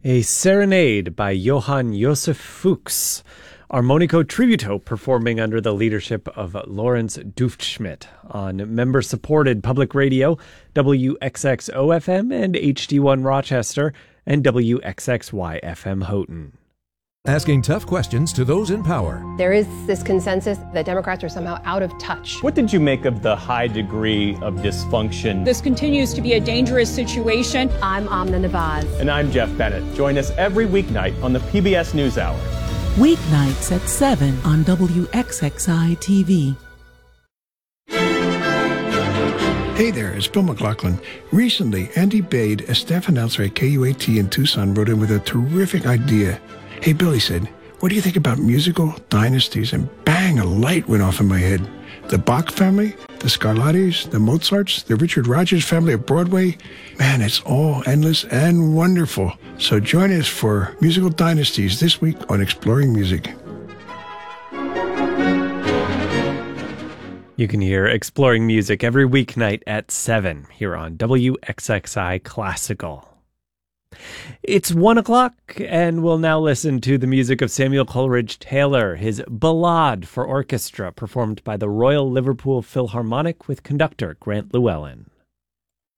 A Serenade by Johann Josef Fuchs. Armonico Tributo performing under the leadership of Lawrence Duftschmidt on member-supported public radio, WXXO-FM and HD1 Rochester, and WXXY-FM Houghton. Asking tough questions to those in power. There is this consensus that Democrats are somehow out of touch. What did you make of the high degree of dysfunction? This continues to be a dangerous situation. I'm Amna Nawaz. And I'm Jeff Bennett. Join us every weeknight on the PBS NewsHour. Weeknights at 7 on WXXI TV. Hey there, it's Bill McLaughlin. Recently, Andy Bade, a staff announcer at KUAT in Tucson, wrote in with a terrific idea. Hey, Bill, he said, what do you think about musical dynasties? And bang, a light went off in my head. The Bach family, the Scarlattis, the Mozarts, the Richard Rodgers family of Broadway. Man, it's all endless and wonderful. So join us for Musical Dynasties this week on Exploring Music. You can hear Exploring Music every weeknight at 7 here on WXXI Classical. It's 1 o'clock, and we'll now listen to the music of Samuel Coleridge Taylor, his Ballade for Orchestra, performed by the Royal Liverpool Philharmonic with conductor Grant Llewellyn.